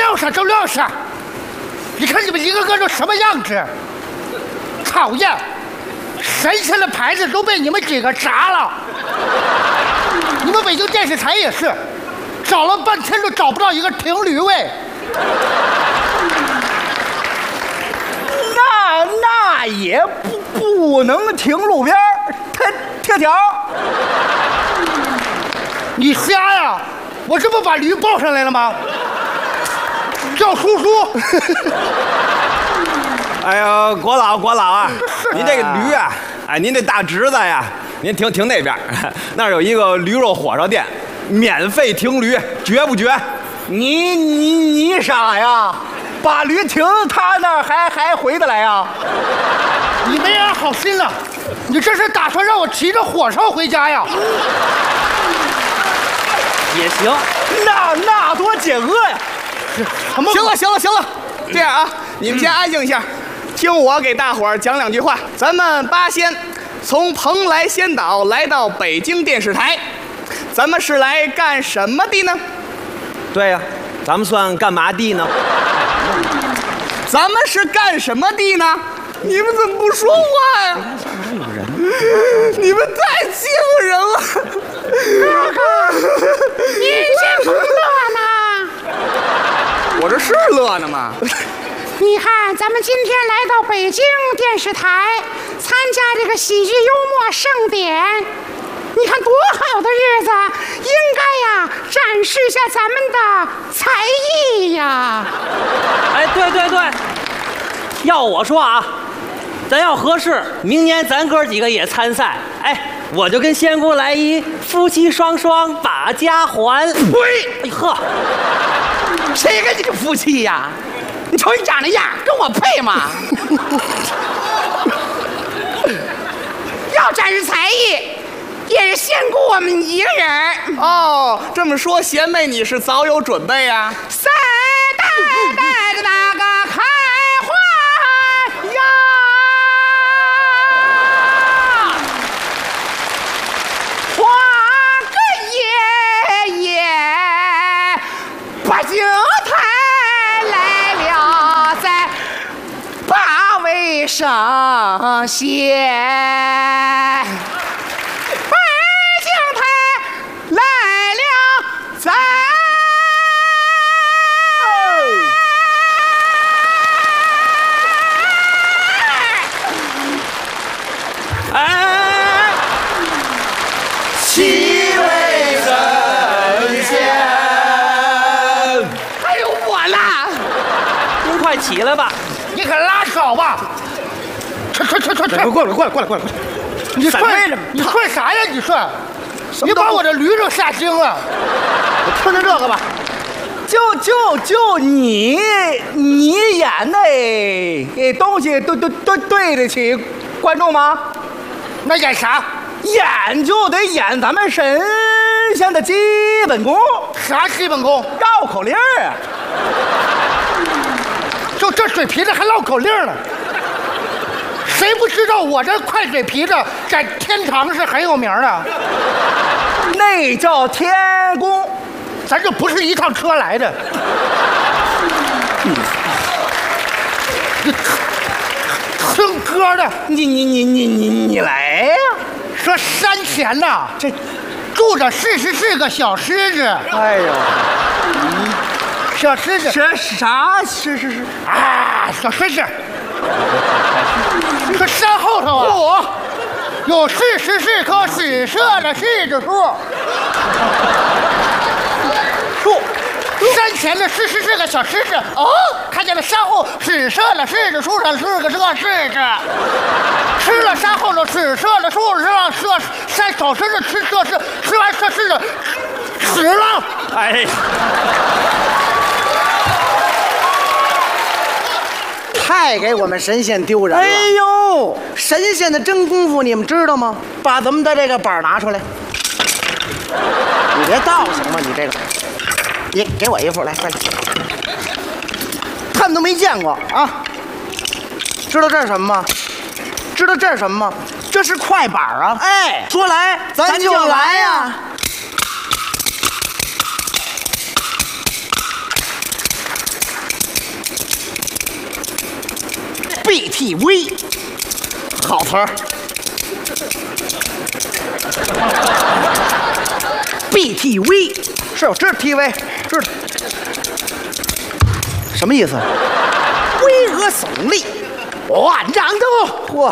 撂下就撂下！你看你们一个个都什么样子？讨厌！神仙的牌子都被你们几个砸了。你们北京电视台也是，找了半天都找不到一个停驴位。 那也不能停路边贴条。 你瞎呀！我这不把驴抱上来了吗？叫叔叔。 哎呀，国老啊，您这个驴啊，哎，您这大侄子呀，您停那边，那儿有一个驴肉火烧店，免费停驴，绝不绝？ 你傻呀？把驴停他那儿还回得来呀？ 你没安好心了，你这是打算让我骑着火烧回家呀？ 也行，那多解饿呀！ 行了，这样啊，你们先安静一下，听我给大伙儿讲两句话。咱们八仙从蓬莱仙岛来到北京电视台，咱们是来干什么的呢？对呀，咱们算干嘛的呢？咱们是干什么的呢？你们怎么不说话呀？你们太欺负人了！ 哥哥，你先不乐呢。 我这是乐呢吗？ 你看，咱们今天来到北京电视台，参加这个喜剧幽默盛典，你看多好的日子，应该呀展示一下咱们的才艺呀。 哎，对，要我说啊，咱要合适，明年咱哥几个也参赛。哎，我就跟仙姑来一夫妻双双把家还。 呸！ 哎呵， 谁跟你个夫妻呀？你瞅你长那样，跟我配吗？ 要展示才艺，也是仙姑我们一个人。 哦，这么说，贤妹你是早有准备啊？ 三代的那个开花呀，花个爷爷把酒台来了，在八位上仙。 起来吧！ 你可拉倒吧！快过来！你帅啥呀？你帅！你把我的驴都吓惊了！我听听这个吧。 就你演那东西都对得起观众吗？ 那演啥？ 演就得演咱们神仙的基本功。 啥基本功？ 绕口令啊！ 就这嘴皮子还唠口令呢？谁不知道我这快嘴皮子在天堂是很有名的？ 那叫天宫， 咱这不是一趟车来的。听歌的， 你来呀！ 说山前呐，这住着44个小狮子。 哎呦， 小狮子啥是啊，小狮子。这山后头啊，有44棵紫色的柿子树。山前的44个小狮子哦，看见了山后紫色的柿子树上是个这柿子，吃了山后的紫色的树上山小狮子吃这柿，吃完这柿子死了。 哎， 太给我们神仙丢人了！ 哎呦， 神仙的真功夫你们知道吗？把咱们的这个板拿出来，你别倒行吗？你这个，你给我一副来，快点！他们都没见过啊！知道这是什么吗？知道这是什么吗？这是快板啊！ 哎， 说来咱就来呀！ BTV， 好词儿。BTV 是我知道 TV， 知道什么意思？巍峨耸立，万丈的嚯！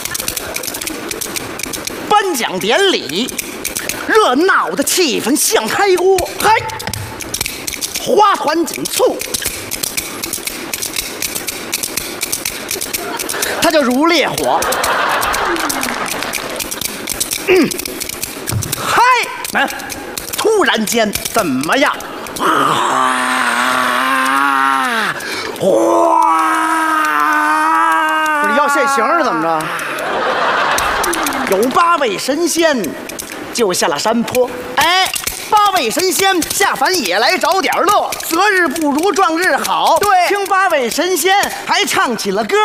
颁奖典礼，热闹的气氛像开锅，嗨，花团锦簇，它就如烈火。嗨，哎，突然间怎么样？哇！这要现形是怎么着？有8位神仙就下了山坡，哎，8位神仙下凡也来找点乐，择日不如撞日好。对，听8位神仙还唱起了歌，